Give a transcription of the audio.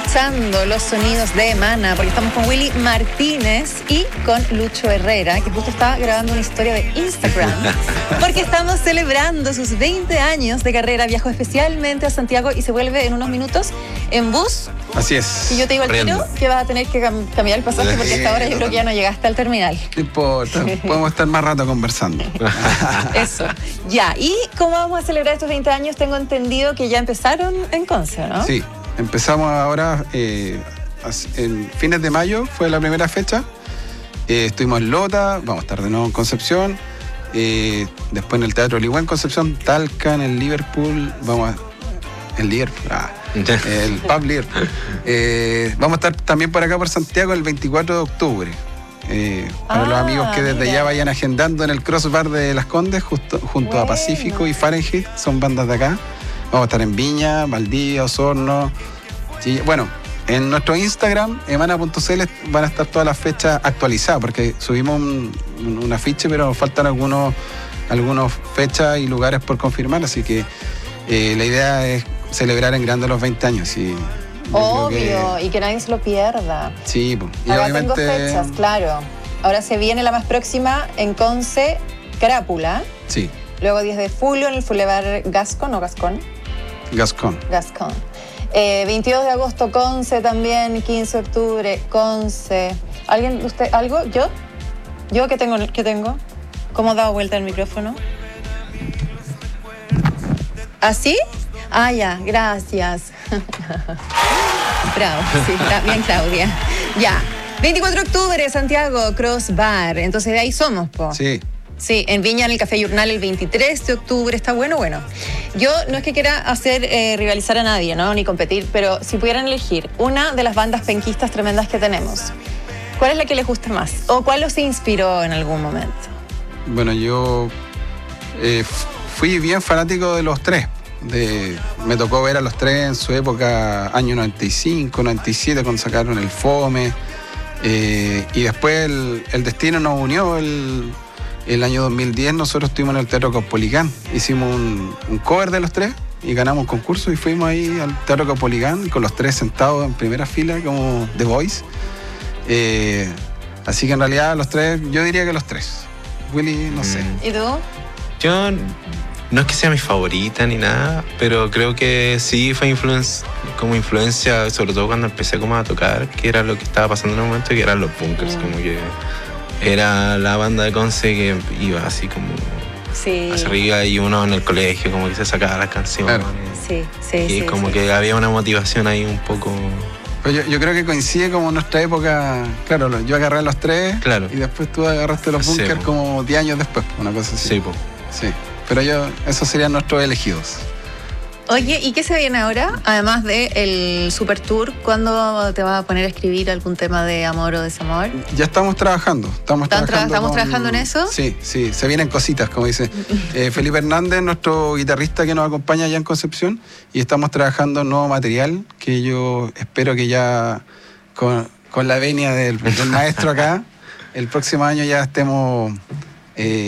escuchando los sonidos de Mana, porque estamos con Willy Martínez y con Lucho Herrera, que justo está grabando una historia de Instagram, porque estamos celebrando sus 20 años de carrera. Viajó especialmente a Santiago y se vuelve en unos minutos en bus. Así es. Y yo te digo al tiro que vas a tener que cambiar el pasaje, porque hasta ahora yo creo que ya no llegaste al terminal. No importa, podemos estar más rato conversando. Eso. Ya, ¿y cómo vamos a celebrar estos 20 años? Tengo entendido que ya empezaron en Conce, ¿no? Sí, empezamos ahora en fines de mayo, fue la primera fecha. Estuvimos en Lota, vamos a estar de nuevo en Concepción. Después en el Teatro Ligüe en Concepción, Talca, en el Liverpool, el Pub Liverpool. Vamos a estar también por acá por Santiago el 24 de octubre. Para los amigos que desde ya vayan agendando en el Crossbar de Las Condes, junto a Pacífico y Fahrenheit, son bandas de acá. Vamos a estar en Viña, Valdivia, Osorno. Sí, bueno, en nuestro Instagram, emana.cl, van a estar todas las fechas actualizadas, porque subimos un afiche, pero nos faltan algunas fechas y lugares por confirmar, así que la idea es celebrar en grande los 20 años. Y obvio, y que nadie se lo pierda. Sí, pues. Y ahora obviamente tengo fechas, claro. Ahora se viene la más próxima en Conce, Crápula. Sí. Luego 10 de julio en el Boulevard Gascón o Gascón. Gascón. 22 de agosto Conce también, 15 de octubre Conce. ¿Alguien, usted, algo? ¿Yo? ¿Yo qué tengo? ¿Cómo da vuelta el micrófono? ¿Así? Ah, ya, gracias. Bravo, sí, está bien, Claudia. Ya, 24 de octubre, Santiago, Crossbar. Entonces de ahí somos, po. Sí. Sí, en Viña, en el Café Journal, el 23 de octubre. Está bueno. Yo no es que quiera hacer rivalizar a nadie, ¿no? Ni competir, pero si pudieran elegir una de las bandas penquistas tremendas que tenemos, ¿cuál es la que les gusta más? ¿O cuál los inspiró en algún momento? Bueno, yo fui bien fanático de los tres. Me tocó ver a los tres en su época, año 95, 97, cuando sacaron el Fome. Y después el destino nos unió. El año 2010 nosotros estuvimos en el Teatro Caupolicán. Hicimos un cover de los tres y ganamos un concurso y fuimos ahí al Teatro Caupolicán con los tres sentados en primera fila como The Voice. Así que en realidad los tres, yo diría que los tres. Willy, no sé. ¿Y tú? Yo no es que sea mi favorita ni nada, pero creo que sí fue como influencia, sobre todo cuando empecé como a tocar, que era lo que estaba pasando en un momento, que eran los Bunkers, como que era la banda de Conce que iba así como hacia arriba, y uno en el colegio como que se sacaba las canciones. Claro. Sí. Como que había una motivación ahí un poco. Pues yo creo que coincide como nuestra época. Claro, yo agarré a los tres, claro, y después tú agarraste los Bunkers como 10 años después, una cosa así. Sí, po. Sí, pero esos serían nuestros elegidos. Oye, ¿y qué se viene ahora? Además del Super Tour, ¿cuándo te vas a poner a escribir algún tema de amor o desamor? Ya estamos trabajando. ¿Estamos trabajando en eso? Sí, se vienen cositas, como dice Felipe Hernández, nuestro guitarrista que nos acompaña allá en Concepción, y estamos trabajando nuevo material que yo espero que ya con la venia del maestro acá, el próximo año ya estemos